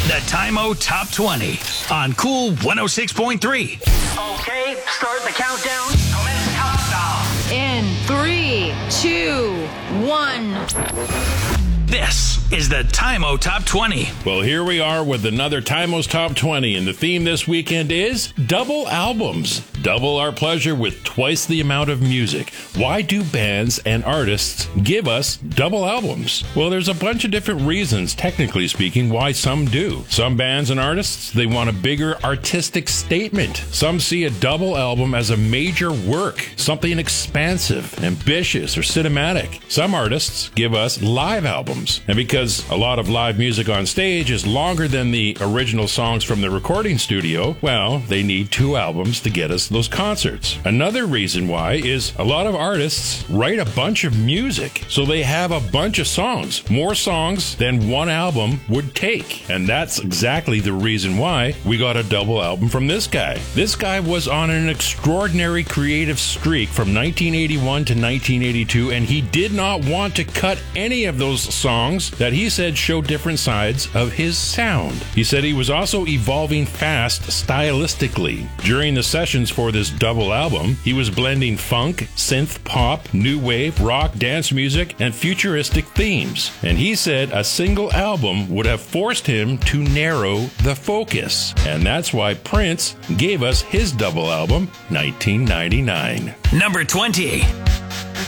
The Time-O Top 20 on Cool 106.3. Okay, start the countdown. Commence countdown. In 3, 2, 1. This is the Time-O Top 20. Well, here we are with another Time-O's Top 20, and the theme this weekend is double albums. Double our pleasure with twice the amount of music. Why do bands and artists give us double albums? Well, there's a bunch of different reasons, technically speaking, why some do. Some bands and artists, they want a bigger artistic statement. Some see a double album as a major work, something expansive, ambitious, or cinematic. Some artists give us live albums. And because a lot of live music on stage is longer than the original songs from the recording studio, well, they need two albums to get us those concerts. Another reason why is a lot of artists write a bunch of music, so they have a bunch of songs, more songs than one album would take. And that's exactly the reason why we got a double album from this guy. This guy was on an extraordinary creative streak from 1981 to 1982, and he did not want to cut any of those songs that he said show different sides of his sound. He said he was also evolving fast stylistically. During the sessions for this double album, he was blending funk, synth pop, new wave, rock, dance music, and futuristic themes. And he said a single album would have forced him to narrow the focus. And that's why Prince gave us his double album, 1999. Number 20.